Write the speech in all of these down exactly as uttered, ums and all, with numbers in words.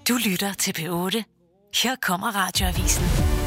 Du lytter til P otte. Her kommer Radioavisen.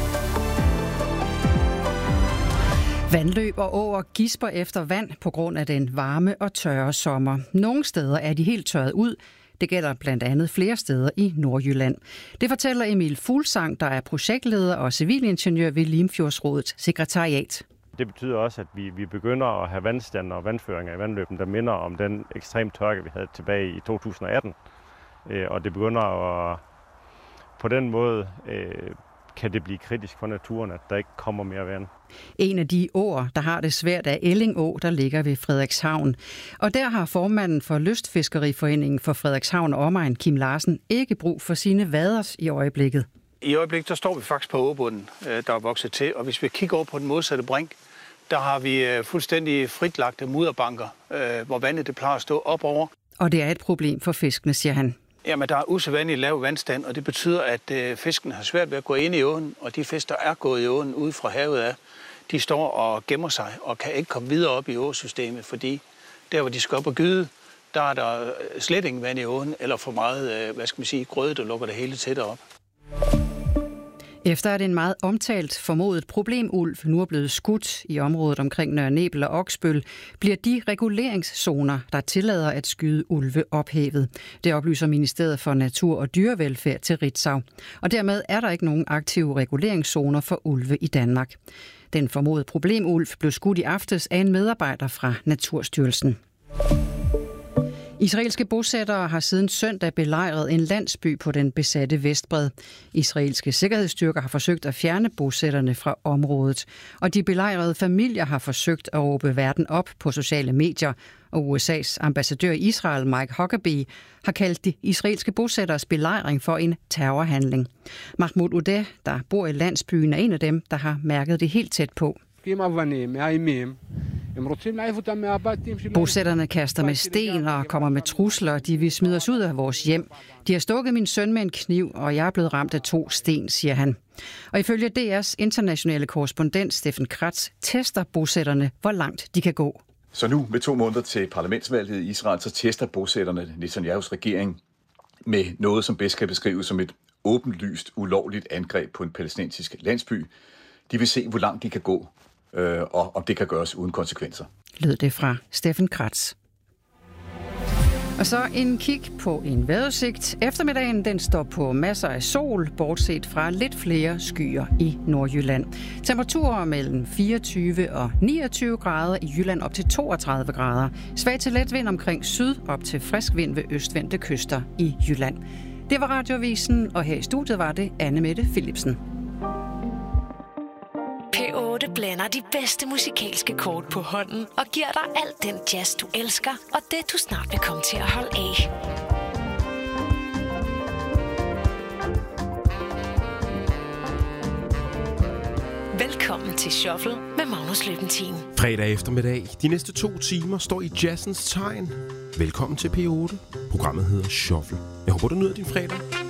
Vandløb og åer gisper efter vand på grund af den varme og tørre sommer. Nogle steder er de helt tørret ud. Det gælder blandt andet flere steder i Nordjylland. Det fortæller Emil Fuglsang, der er projektleder og civilingeniør ved Limfjordsrådets sekretariat. Det betyder også, at vi, vi begynder at have vandstander og vandføringer i vandløben, der minder om den ekstrem tørke, vi havde tilbage i to tusind og atten. Og det begynder at, på den måde øh, kan det blive kritisk for naturen, at der ikke kommer mere vand. En af de åer, der har det svært, er Elling Å, der ligger ved Frederikshavn. Og der har formanden for Lystfiskeriforeningen for Frederikshavn og Omegn, Kim Larsen, ikke brug for sine vaders i øjeblikket. I øjeblikket der står vi faktisk på åbunden, der er vokset til, og hvis vi kigger over på den modsatte brink, der har vi fuldstændig fritlagte mudderbanker, hvor vandet det plejer at stå op over. Og det er et problem for fiskene, siger han. Jamen, der er usædvanligt lav vandstand, og det betyder, at fisken har svært ved at gå ind i åen, og de fisk, der er gået i åen ude fra havet af, de står og gemmer sig og kan ikke komme videre op i åsystemet, fordi der, hvor de skal op og gyde, der er der slet ingen vand i åen, eller for meget, hvad skal man sige, grøde, der lukker det hele tæt op. Efter at en meget omtalt formodet problemulv nu er blevet skudt i området omkring Nørre Nebel og Oksbøl, bliver de reguleringszoner, der tillader at skyde ulve, ophævet. Det oplyser Ministeriet for Natur og Dyrevelfærd til Ritzau. Og dermed er der ikke nogen aktive reguleringszoner for ulve i Danmark. Den formodede problemulv blev skudt i aftes af en medarbejder fra Naturstyrelsen. Israelske bosættere har siden søndag belejret en landsby på den besatte Vestbred. Israelske sikkerhedsstyrker har forsøgt at fjerne bosætterne fra området, og de belejrede familier har forsøgt at råbe verden op på sociale medier, og U S A's ambassadør i Israel, Mike Huckabee, har kaldt de israelske bosætteres belejring for en terrorhandling. Mahmoud Udeh, der bor i landsbyen, er en af dem, der har mærket det helt tæt på. Bosætterne kaster med sten og kommer med trusler. De vil smide os ud af vores hjem. De har stukket min søn med en kniv, og jeg er blevet ramt af to sten, siger han. Og ifølge D R's internationale korrespondent Steffen Kratz tester bosætterne, hvor langt de kan gå. Så nu, med to måneder til parlamentsvalget i Israel, så tester bosætterne Netanyahus regering med noget, som bedst kan beskrives som et åbenlyst, ulovligt angreb på en palæstinensisk landsby. De vil se, hvor langt de kan gå, og om det kan gøres uden konsekvenser. Lød det fra Steffen Kratz. Og så en kig på en vejrudsigt. Eftermiddagen den står på masser af sol, bortset fra lidt flere skyer i Nordjylland. Temperaturer mellem fireogtyve og niogtyve grader, i Jylland op til toogtredive grader. Svag til let vind omkring syd, op til frisk vind ved østvendte kyster i Jylland. Det var Radioavisen, og her i studiet var det Anne Mette Philipsen. P otte blander de bedste musikalske kort på hånden og giver dig alt den jazz, du elsker, og det, du snart vil komme til at holde af. Velkommen til Shuffle med Magnus Løbentin. Fredag eftermiddag. De næste to timer står i jazzens tegn. Velkommen til P otte. Programmet hedder Shuffle. Jeg håber, du nyder din fredag.